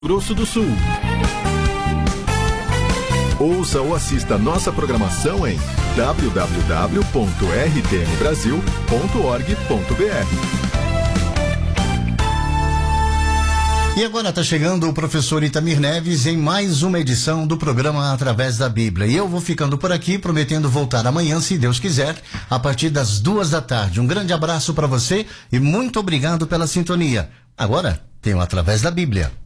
Grosso do Sul. Ouça ou assista nossa programação em www.rtmbrasil.org.br. E agora está chegando o professor Itamir Neves em mais uma edição do programa Através da Bíblia. E eu vou ficando por aqui, prometendo voltar amanhã, se Deus quiser, a partir das 14h. Um grande abraço para você e muito obrigado pela sintonia. Agora tem o Através da Bíblia.